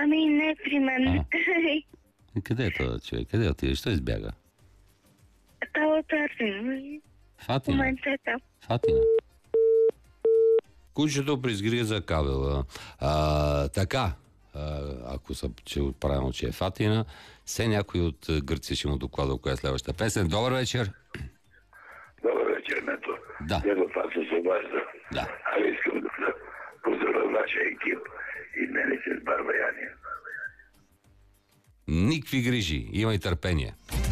Ами не при мен. Къде е този човек? Къде отидеш? Той избяга. Това от Атина. В Фатина. момента е там. Фатина. Кучето призгриза кабела. Така, ако съм чул правилно, че е Фатина, все някой от Гърция ще му докладва коя е следващата песен. Добър вечер. Добър вечер, Мето. Да. Него това се обажда. Да. Аз искам да поздравя вашия екип и мене с Барбаяния. Никакви грижи. Имай търпение.